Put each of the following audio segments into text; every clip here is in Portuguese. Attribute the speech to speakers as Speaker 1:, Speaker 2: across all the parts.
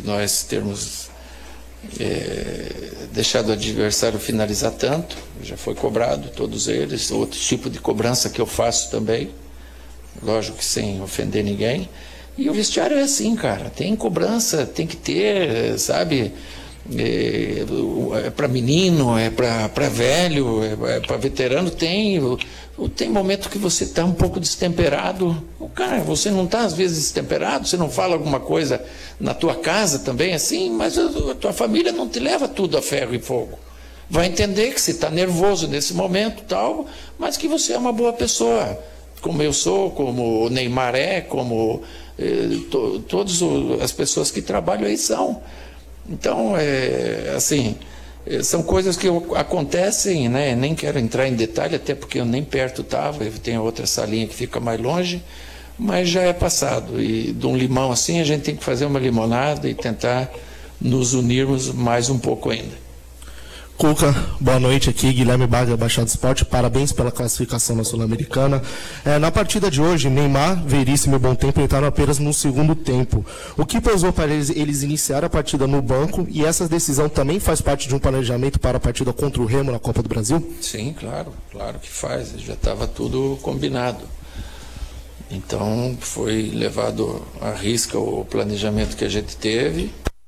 Speaker 1: nós termos deixado o adversário finalizar tanto, já foi cobrado, todos eles, outro tipo de cobrança que eu faço também, lógico que sem ofender ninguém. E o vestiário é assim, cara, tem cobrança, tem que ter, sabe, para menino, para velho, para veterano, tem momento que você está um pouco destemperado. Cara, você não está às vezes destemperado, você não fala alguma coisa na tua casa também assim, mas a tua família não te leva tudo a ferro e fogo. Vai entender que você está nervoso nesse momento tal, mas que você é uma boa pessoa, como eu sou, como o Neymar é, como todas as pessoas que trabalham aí são. Então, assim, são coisas que acontecem, né? Nem quero entrar em detalhe, até porque eu nem perto estava, eu tenho outra salinha que fica mais longe, mas já é passado. E de um limão assim, a gente tem que fazer uma limonada e tentar nos unirmos mais um pouco ainda.
Speaker 2: Cuca, boa noite aqui, Guilherme Baga, Baixada Esporte, parabéns pela classificação na Sul-Americana. Na partida de hoje, Neymar, Veríssimo e Bom Tempo entraram apenas no segundo tempo. O que pesou para eles iniciar a partida no banco, e essa decisão também faz parte de um planejamento para a partida contra o Remo na Copa do Brasil?
Speaker 1: Sim, claro que faz, já estava tudo combinado. Então foi levado à risca o planejamento que a gente teve,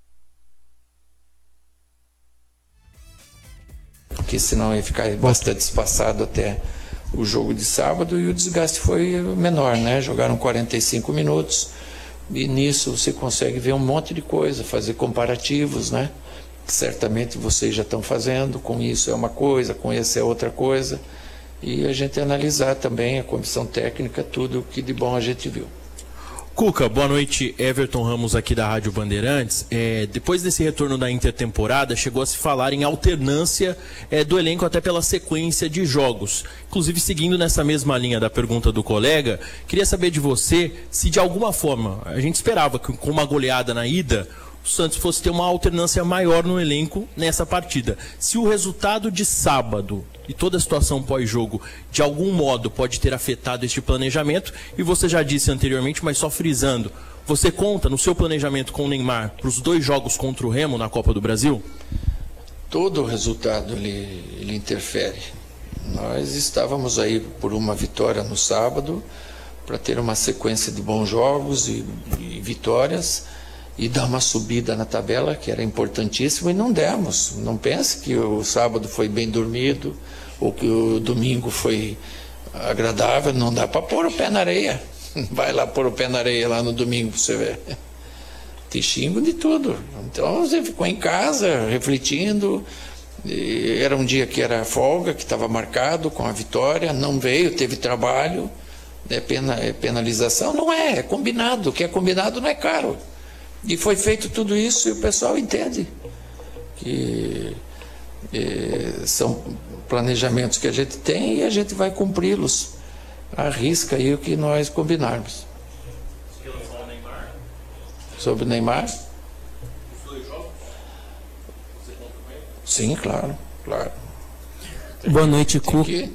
Speaker 1: porque senão ia ficar bastante espaçado até o jogo de sábado, e o desgaste foi menor, né? Jogaram 45 minutos e nisso você consegue ver um monte de coisa, fazer comparativos, né? Que certamente vocês já estão fazendo, com isso é uma coisa, com esse é outra coisa, e a gente analisar também, a comissão técnica, tudo o que de bom a gente viu.
Speaker 3: Cuca, boa noite, Everton Ramos aqui da Rádio Bandeirantes. Depois desse retorno da intertemporada, chegou a se falar em alternância do elenco até pela sequência de jogos. Inclusive, seguindo nessa mesma linha da pergunta do colega, queria saber de você se de alguma forma, a gente esperava que com uma goleada na ida, o Santos fosse ter uma alternância maior no elenco nessa partida. Se o resultado de sábado e toda a situação pós-jogo, de algum modo, pode ter afetado este planejamento, e você já disse anteriormente, mas só frisando, você conta no seu planejamento com o Neymar para os 2 jogos contra o Remo na Copa do Brasil?
Speaker 1: Todo o resultado ele interfere. Nós estávamos aí por uma vitória no sábado, para ter uma sequência de bons jogos e vitórias, e dar uma subida na tabela, que era importantíssimo, e não demos. Não pense que o sábado foi bem dormido, ou que o domingo foi agradável, não dá para pôr o pé na areia. Vai lá pôr o pé na areia lá no domingo para você ver. Te xingo de tudo. Então você ficou em casa, refletindo, era um dia que era folga, que estava marcado com a vitória, não veio, teve trabalho, penalização, não é combinado, o que é combinado não é caro. E foi feito tudo isso e o pessoal entende que são planejamentos que a gente tem e a gente vai cumpri-los. Arrisca aí o que nós combinarmos. Sobre o Neymar? Os
Speaker 3: 2 jogos? Você conta com ele?
Speaker 1: Sim, claro.
Speaker 4: Boa noite, Cuca.
Speaker 1: Você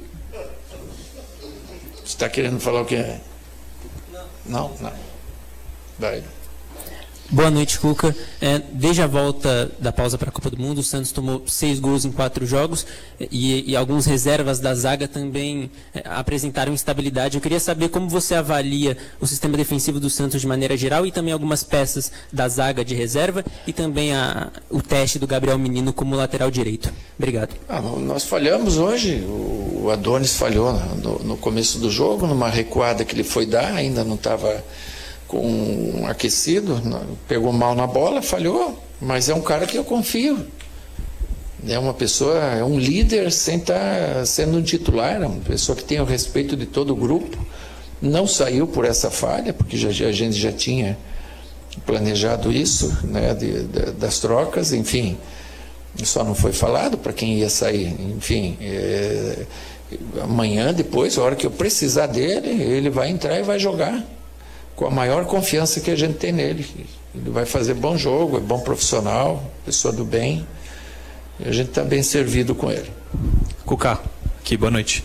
Speaker 1: está querendo falar o quê? Não. Vai.
Speaker 4: Boa noite, Cuca. Desde a volta da pausa para a Copa do Mundo, o Santos tomou 6 gols em 4 jogos e alguns reservas da zaga também apresentaram instabilidade. Eu queria saber como você avalia o sistema defensivo do Santos de maneira geral e também algumas peças da zaga de reserva e também o teste do Gabriel Menino como lateral direito. Obrigado.
Speaker 1: Nós falhamos hoje, o Adonis falhou no começo do jogo, numa recuada que ele foi dar, ainda não estava com aquecido, pegou mal na bola, falhou, mas é um cara que eu confio. É uma pessoa, é um líder sem estar sendo um titular, é uma pessoa que tem o respeito de todo o grupo. Não saiu por essa falha, porque a gente já tinha planejado isso, né, das trocas, enfim. Só não foi falado para quem ia sair, enfim. Amanhã, depois, a hora que eu precisar dele, ele vai entrar e vai jogar com a maior confiança que a gente tem nele. Ele vai fazer bom jogo, é bom profissional, pessoa do bem, e a gente está bem servido com ele.
Speaker 5: Cuca, aqui, boa noite.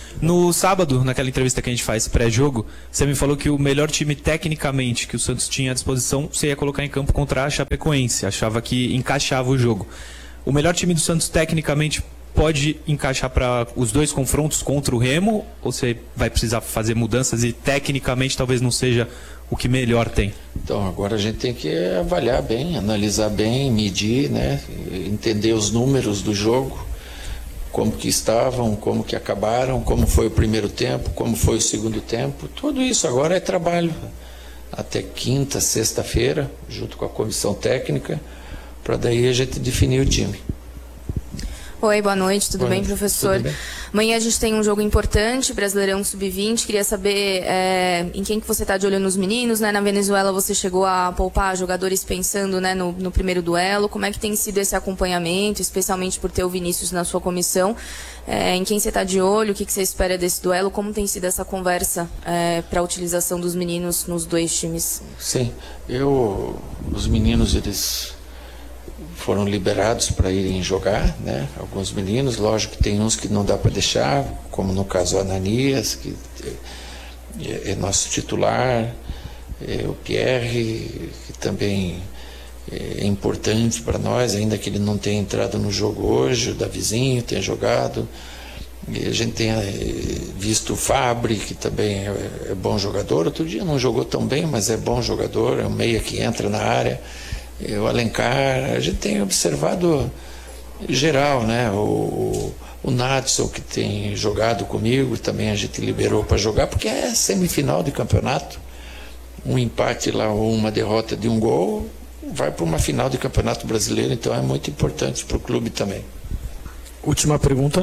Speaker 5: No sábado, naquela entrevista que a gente faz pré-jogo, você me falou que o melhor time tecnicamente que o Santos tinha à disposição você ia colocar em campo contra a Chapecoense. Achava que encaixava o jogo. O melhor time do Santos tecnicamente pode encaixar para os dois confrontos contra o Remo? Ou você vai precisar fazer mudanças e tecnicamente talvez não seja o que melhor tem?
Speaker 1: Então, agora a gente tem que avaliar bem, analisar bem, medir, né? Entender os números do jogo, como que estavam, como que acabaram, como foi o primeiro tempo, como foi o segundo tempo. Tudo isso agora é trabalho. Até quinta, sexta-feira, junto com a comissão técnica, para daí a gente definir o time.
Speaker 6: Oi, boa noite, tudo bem, professor?
Speaker 1: Tudo bem.
Speaker 6: Amanhã a gente tem um jogo importante, Brasileirão Sub-20. Queria saber em quem que você está de olho nos meninos, né? Na Venezuela você chegou a poupar jogadores pensando, né, no primeiro duelo. Como é que tem sido esse acompanhamento, especialmente por ter o Vinícius na sua comissão? Em quem você está de olho, o que você espera desse duelo? Como tem sido essa conversa para a utilização dos meninos nos dois times?
Speaker 1: Sim, os meninos, eles foram liberados para irem jogar, né? Alguns meninos, lógico que tem uns que não dá para deixar, como no caso o Ananias, que é nosso titular, o Pierre, que também é importante para nós, ainda que ele não tenha entrado no jogo hoje, o Davizinho tem jogado, e a gente tem visto o Fabri, que também é bom jogador. Outro dia não jogou tão bem, mas é bom jogador, é um meia que entra na área. O Alencar, a gente tem observado geral, né? O Nadson, que tem jogado comigo, também a gente liberou para jogar, porque é semifinal de campeonato. Um empate lá ou uma derrota de um gol vai para uma final de campeonato brasileiro, então é muito importante para o clube também.
Speaker 2: Última pergunta.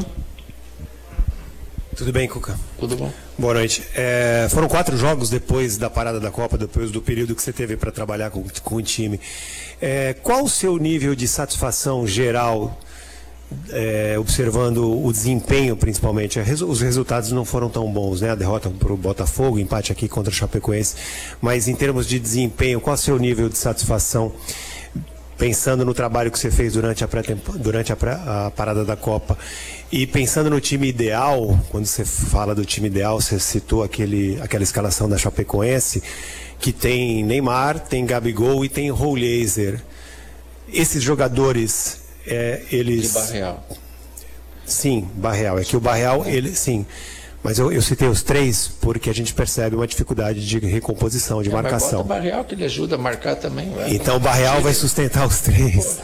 Speaker 7: Tudo bem, Cuca?
Speaker 1: Tudo bom?
Speaker 7: Boa noite. Foram 4 jogos depois da parada da Copa, depois do período que você teve para trabalhar com o time. Qual o seu nível de satisfação geral, observando o desempenho principalmente? Os resultados não foram tão bons, né? A derrota para o Botafogo, empate aqui contra o Chapecoense. Mas em termos de desempenho, qual o seu nível de satisfação? Pensando no trabalho que você fez durante a parada da Copa e pensando no time ideal, quando você fala do time ideal, você citou aquela escalação da Chapecoense, que tem Neymar, tem Gabigol e tem Rouliezer. Esses jogadores, eles...
Speaker 1: De Barreal.
Speaker 7: Sim, Barreal. É que o Barreal, sim... Mas eu citei os 3 porque a gente percebe uma dificuldade de recomposição, de marcação.
Speaker 1: Mas bota o Barreal que ele ajuda a marcar também.
Speaker 7: Então o Barreal vai sustentar os 3.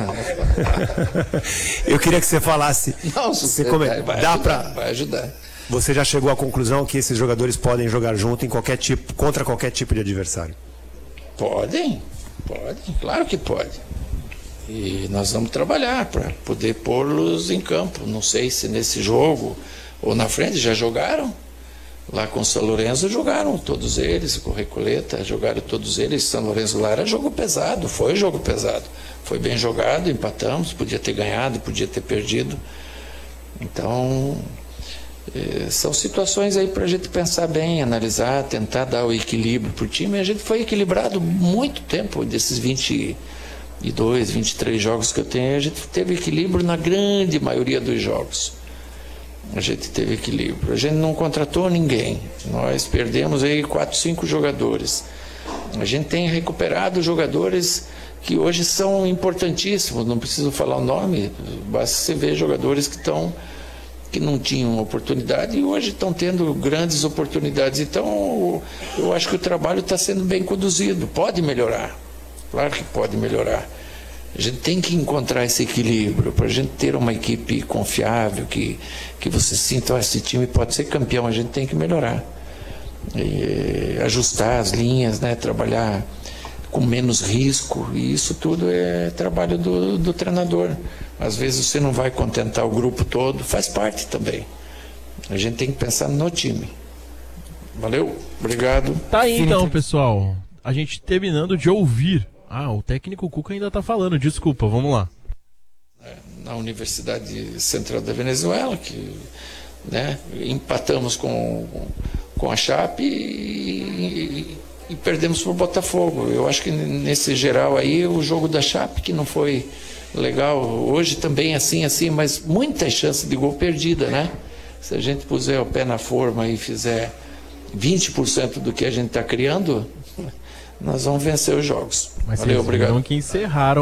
Speaker 7: Eu queria que você falasse.
Speaker 1: Não, vai ajudar.
Speaker 7: Você já chegou à conclusão que esses jogadores podem jogar junto contra qualquer tipo de adversário?
Speaker 1: Podem, claro que pode. E nós vamos trabalhar para poder pô-los em campo. Não sei se nesse jogo ou na frente já jogaram. Lá com o São Lourenço jogaram todos eles, com o Recoleta jogaram todos eles. São Lourenço lá era jogo pesado, foi jogo pesado. Foi bem jogado, empatamos, podia ter ganhado, podia ter perdido. Então, são situações aí para a gente pensar bem, analisar, tentar dar o equilíbrio para o time. A gente foi equilibrado muito tempo, desses 22, 23 jogos que eu tenho, a gente teve equilíbrio na grande maioria dos jogos. A gente teve equilíbrio. A gente não contratou ninguém. Nós perdemos aí 4, 5 jogadores. A gente tem recuperado jogadores que hoje são importantíssimos. Não preciso falar o nome, basta você ver jogadores que não tinham oportunidade e hoje estão tendo grandes oportunidades. Então, eu acho que o trabalho está sendo bem conduzido. Pode melhorar. Claro que pode melhorar. A gente tem que encontrar esse equilíbrio para a gente ter uma equipe confiável, que você sinta, esse time pode ser campeão, a gente tem que melhorar. E ajustar as linhas, né? Trabalhar com menos risco, e isso tudo é trabalho do treinador. Às vezes você não vai contentar o grupo todo, faz parte também. A gente tem que pensar no time. Valeu, obrigado.
Speaker 3: Tá aí então, pessoal. A gente terminando de ouvir. O técnico Cuca ainda está falando, desculpa, vamos lá.
Speaker 1: Na Universidade Central da Venezuela, que, né, empatamos com a Chape e perdemos para o Botafogo. Eu acho que nesse geral aí, o jogo da Chape, que não foi legal, hoje também assim, mas muitas chances de gol perdida, né? Se a gente puser o pé na forma e fizer 20% do que a gente está criando, nós vamos vencer os jogos.
Speaker 8: Mas
Speaker 1: Valeu,
Speaker 8: vocês
Speaker 1: obrigado.
Speaker 8: viram que encerraram